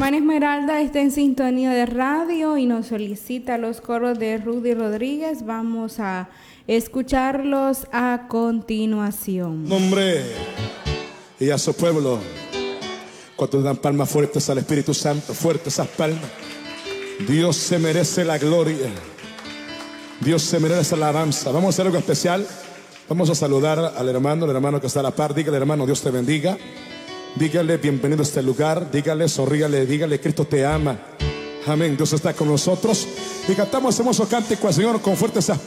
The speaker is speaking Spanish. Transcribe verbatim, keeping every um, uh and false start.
hermana Esmeralda está en sintonía de radio y nos solicita los coros de Rudy Rodríguez. Vamos a escucharlos a continuación. Nombre y a su pueblo. Cuando dan palmas fuertes al Espíritu Santo, fuertes esas palmas. Dios se merece la gloria. Dios se merece la alabanza. Vamos a hacer algo especial. Vamos a saludar al hermano, el hermano que está a la par. Dígale, hermano, Dios te bendiga. Dígale, bienvenido a este lugar. Dígale, sonrígale, dígale, Cristo te ama. Amén, Dios está con nosotros. Y cantamos hermoso cántico al Señor con fuertes